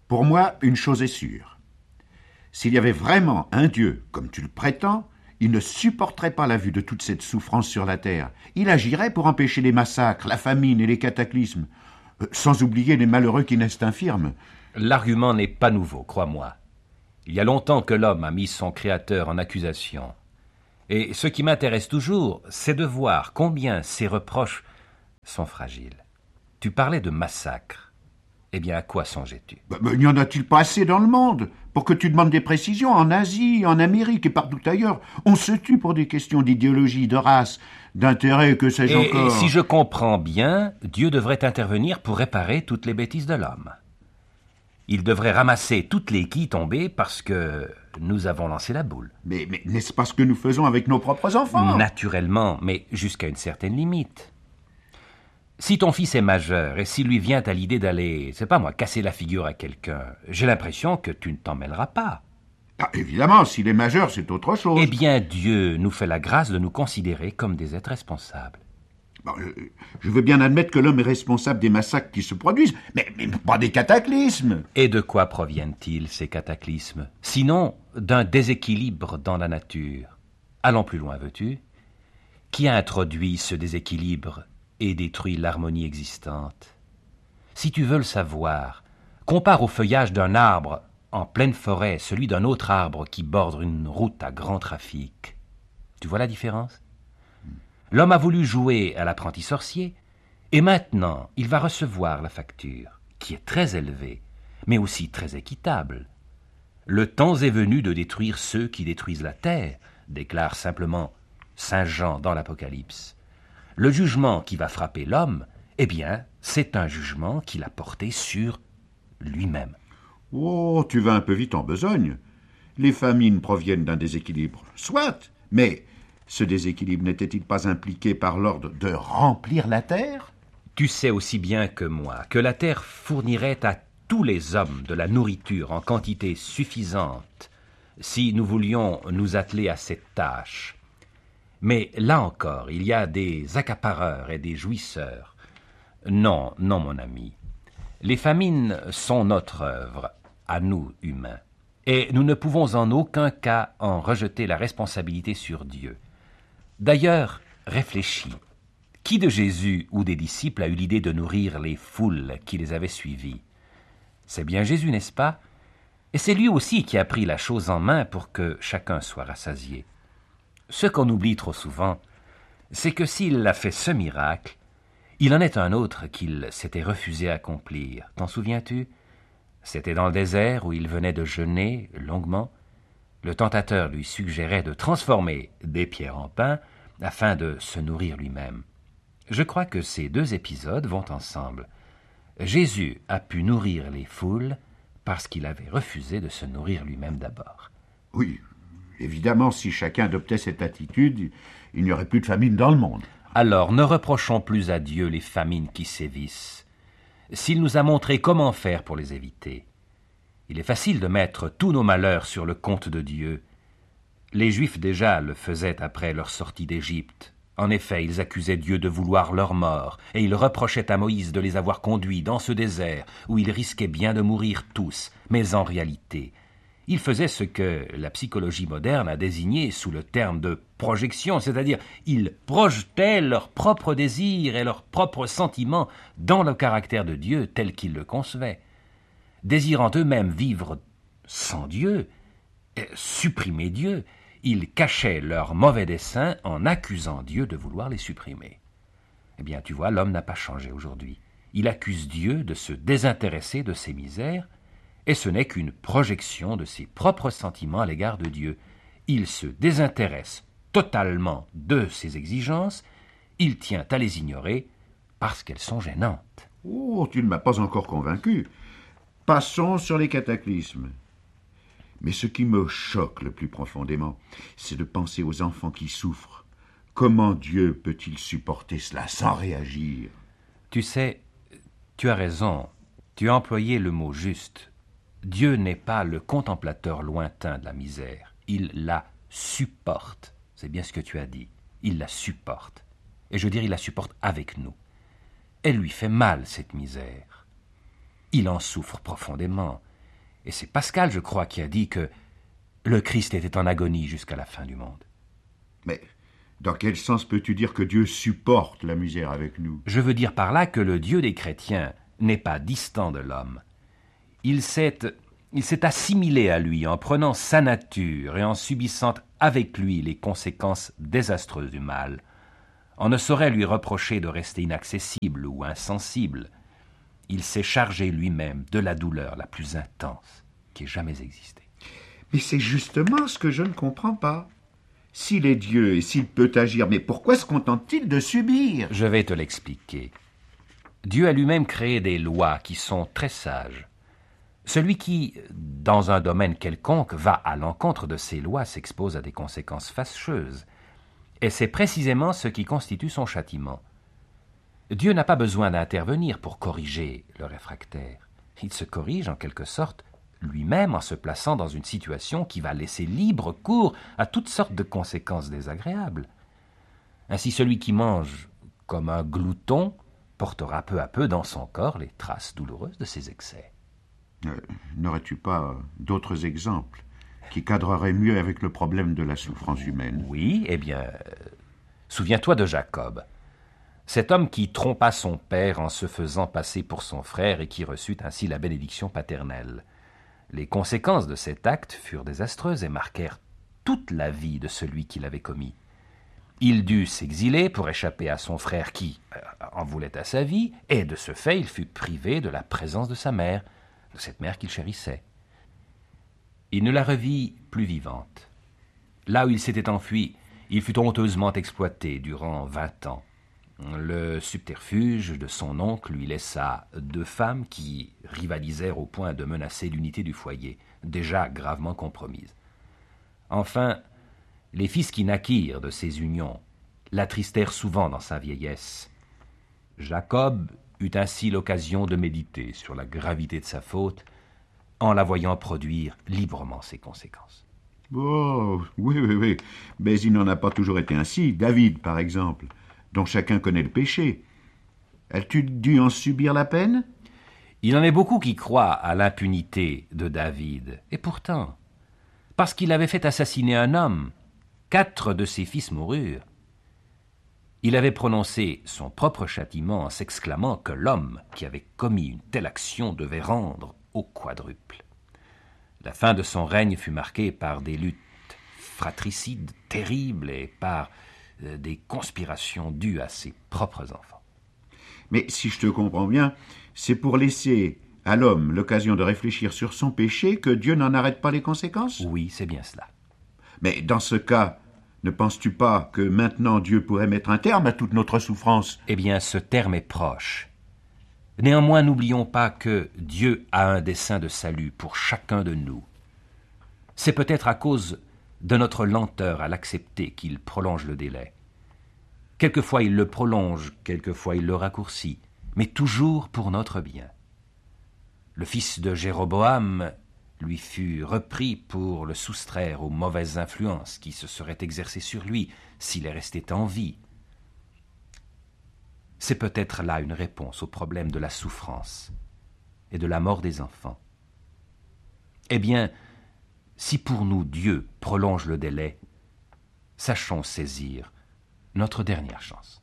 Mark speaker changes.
Speaker 1: Pour moi, une chose est sûre. S'il y avait vraiment un Dieu, comme tu le prétends, il ne supporterait pas la vue de toute cette souffrance sur la terre. Il agirait pour empêcher les massacres, la famine et les cataclysmes, sans oublier les malheureux qui naissent infirmes.
Speaker 2: L'argument n'est pas nouveau, crois-moi. Il y a longtemps que l'homme a mis son Créateur en accusation. Et ce qui m'intéresse toujours, c'est de voir combien ces reproches sont fragiles. Tu parlais de massacre. Eh bien, à quoi songeais-tu?
Speaker 1: N'y en a-t-il pas assez dans le monde pour que tu demandes des précisions? En Asie, en Amérique et partout ailleurs, on se tue pour des questions d'idéologie, de race, d'intérêt, que sais-je encore.
Speaker 2: Et si je comprends bien, Dieu devrait intervenir pour réparer toutes les bêtises de l'homme. Il devrait ramasser toutes les quilles tombées parce que nous avons lancé la boule.
Speaker 1: Mais n'est-ce pas ce que nous faisons avec nos propres enfants?
Speaker 2: Naturellement, mais jusqu'à une certaine limite. Si ton fils est majeur et s'il lui vient à l'idée d'aller, c'est pas moi, casser la figure à quelqu'un, j'ai l'impression que tu ne t'en mêleras pas.
Speaker 1: Ah, évidemment, s'il est majeur, c'est autre chose.
Speaker 2: Eh bien, Dieu nous fait la grâce de nous considérer comme des êtres responsables.
Speaker 1: Bon, je veux bien admettre que l'homme est responsable des massacres qui se produisent, mais pas des cataclysmes.
Speaker 2: Et de quoi proviennent-ils, ces cataclysmes? Sinon, d'un déséquilibre dans la nature. Allons plus loin, veux-tu? Qui a introduit ce déséquilibre et détruit l'harmonie existante? Si tu veux le savoir, compare au feuillage d'un arbre en pleine forêt celui d'un autre arbre qui borde une route à grand trafic. Tu vois la différence? L'homme a voulu jouer à l'apprenti sorcier, et maintenant il va recevoir la facture, qui est très élevée, mais aussi très équitable. Le temps est venu de détruire ceux qui détruisent la terre, déclare simplement saint Jean dans l'Apocalypse. Le jugement qui va frapper l'homme, eh bien, c'est un jugement qu'il a porté sur lui-même.
Speaker 1: Oh, tu vas un peu vite en besogne. Les famines proviennent d'un déséquilibre. Soit, mais ce déséquilibre n'était-il pas impliqué par l'ordre de remplir la terre?
Speaker 2: Tu sais aussi bien que moi que la terre fournirait à tous les hommes de la nourriture en quantité suffisante si nous voulions nous atteler à cette tâche. Mais là encore, il y a des accapareurs et des jouisseurs. Non, non, mon ami. Les famines sont notre œuvre, à nous, humains. Et nous ne pouvons en aucun cas en rejeter la responsabilité sur Dieu. D'ailleurs, réfléchis. Qui de Jésus ou des disciples a eu l'idée de nourrir les foules qui les avaient suivis? C'est bien Jésus, n'est-ce pas? Et c'est lui aussi qui a pris la chose en main pour que chacun soit rassasié. Ce qu'on oublie trop souvent, c'est que s'il a fait ce miracle, il en est un autre qu'il s'était refusé à accomplir. T'en souviens-tu? C'était dans le désert où il venait de jeûner longuement. Le tentateur lui suggérait de transformer des pierres en pain afin de se nourrir lui-même. Je crois que ces deux épisodes vont ensemble. Jésus a pu nourrir les foules parce qu'il avait refusé de se nourrir lui-même d'abord.
Speaker 1: Oui, évidemment, si chacun adoptait cette attitude, il n'y aurait plus de famine dans le monde.
Speaker 2: Alors, ne reprochons plus à Dieu les famines qui sévissent. S'il nous a montré comment faire pour les éviter, il est facile de mettre tous nos malheurs sur le compte de Dieu. Les Juifs déjà le faisaient après leur sortie d'Égypte. En effet, ils accusaient Dieu de vouloir leur mort, et ils reprochaient à Moïse de les avoir conduits dans ce désert où ils risquaient bien de mourir tous. Mais en réalité, ils faisaient ce que la psychologie moderne a désigné sous le terme de projection, c'est-à-dire ils projetaient leurs propres désirs et leurs propres sentiments dans le caractère de Dieu tel qu'ils le concevaient. Désirant eux-mêmes vivre sans Dieu, supprimer Dieu, ils cachaient leurs mauvais desseins en accusant Dieu de vouloir les supprimer. Eh bien, tu vois, l'homme n'a pas changé aujourd'hui. Il accuse Dieu de se désintéresser de ses misères, et ce n'est qu'une projection de ses propres sentiments à l'égard de Dieu. Il se désintéresse totalement de ses exigences, il tient à les ignorer parce qu'elles sont gênantes.
Speaker 1: Oh, tu ne m'as pas encore convaincu. Passons sur les cataclysmes. Mais ce qui me choque le plus profondément, c'est de penser aux enfants qui souffrent. Comment Dieu peut-il supporter cela sans réagir?
Speaker 2: Tu sais, tu as raison, tu as employé le mot juste. Dieu n'est pas le contemplateur lointain de la misère, il la supporte. C'est bien ce que tu as dit, il la supporte. Et je dirais, il la supporte avec nous. Elle lui fait mal, cette misère. Il en souffre profondément. Et c'est Pascal, je crois, qui a dit que le Christ était en agonie jusqu'à la fin du monde.
Speaker 1: Mais dans quel sens peux-tu dire que Dieu supporte la misère avec nous?
Speaker 2: Je veux dire par là que le Dieu des chrétiens n'est pas distant de l'homme. Il s'est assimilé à lui en prenant sa nature et en subissant avec lui les conséquences désastreuses du mal. On ne saurait lui reprocher de rester inaccessible ou insensible. Il s'est chargé lui-même de la douleur la plus intense qui ait jamais existé.
Speaker 1: Mais c'est justement ce que je ne comprends pas. S'il est Dieu et s'il peut agir, mais pourquoi se contente-t-il de subir?
Speaker 2: Je vais te l'expliquer. Dieu a lui-même créé des lois qui sont très sages. Celui qui, dans un domaine quelconque, va à l'encontre de ces lois s'expose à des conséquences fâcheuses. Et c'est précisément ce qui constitue son châtiment. Dieu n'a pas besoin d'intervenir pour corriger le réfractaire. Il se corrige, en quelque sorte, lui-même en se plaçant dans une situation qui va laisser libre cours à toutes sortes de conséquences désagréables. Ainsi, celui qui mange comme un glouton portera peu à peu dans son corps les traces douloureuses de ses excès.
Speaker 1: N'aurais-tu pas d'autres exemples qui cadreraient mieux avec le problème de la souffrance humaine?
Speaker 2: Oui, eh bien, souviens-toi de Jacob, cet homme qui trompa son père en se faisant passer pour son frère et qui reçut ainsi la bénédiction paternelle. Les conséquences de cet acte furent désastreuses et marquèrent toute la vie de celui qui l'avait commis. Il dut s'exiler pour échapper à son frère qui en voulait à sa vie, et de ce fait il fut privé de la présence de sa mère, de cette mère qu'il chérissait. Il ne la revit plus vivante. Là où il s'était enfui, il fut honteusement exploité durant 20 ans. Le subterfuge de son oncle lui laissa 2 femmes qui rivalisèrent au point de menacer l'unité du foyer, déjà gravement compromise. Enfin, les fils qui naquirent de ces unions l'attristèrent souvent dans sa vieillesse. Jacob eut ainsi l'occasion de méditer sur la gravité de sa faute en la voyant produire librement ses conséquences.
Speaker 1: Oh, oui, mais il n'en a pas toujours été ainsi. David, par exemple, dont chacun connaît le péché. As-tu dû en subir la peine?
Speaker 2: Il en est beaucoup qui croient à l'impunité de David. Et pourtant, parce qu'il avait fait assassiner un homme, 4 de ses fils moururent. Il avait prononcé son propre châtiment en s'exclamant que l'homme qui avait commis une telle action devait rendre au quadruple. La fin de son règne fut marquée par des luttes fratricides terribles et par des conspirations dues à ses propres enfants.
Speaker 1: Mais si je te comprends bien, c'est pour laisser à l'homme l'occasion de réfléchir sur son péché que Dieu n'en arrête pas les conséquences?
Speaker 2: Oui, c'est bien cela.
Speaker 1: Mais dans ce cas, ne penses-tu pas que maintenant Dieu pourrait mettre un terme à toute notre souffrance?
Speaker 2: Eh bien, ce terme est proche. Néanmoins, n'oublions pas que Dieu a un dessein de salut pour chacun de nous. C'est peut-être à cause de notre lenteur à l'accepter qu'il prolonge le délai. Quelquefois il le prolonge, quelquefois il le raccourcit, mais toujours pour notre bien. Le fils de Jéroboam lui fut repris pour le soustraire aux mauvaises influences qui se seraient exercées sur lui s'il est resté en vie. C'est peut-être là une réponse au problème de la souffrance et de la mort des enfants. Eh bien, si pour nous Dieu prolonge le délai, sachons saisir notre dernière chance.